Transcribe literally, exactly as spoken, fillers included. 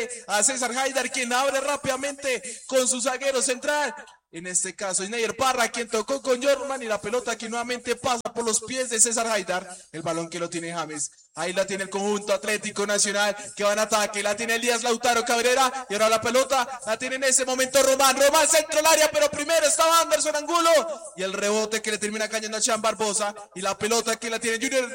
cede a César Haidar, quien abre rápidamente con su zaguero central. En este caso, Sneyer Parra, quien tocó con Jorman y la pelota que nuevamente pasa por los pies de César Haidar. El balón que lo tiene James. Ahí la tiene el conjunto Atlético Nacional, que va en ataque. La tiene Elías Lautaro Cabrera. Y ahora la pelota la tiene en ese momento Román. Román centro al área, pero primero estaba Anderson Angulo. Y el rebote que le termina cayendo a Chan Barbosa. Y la pelota que la tiene Junior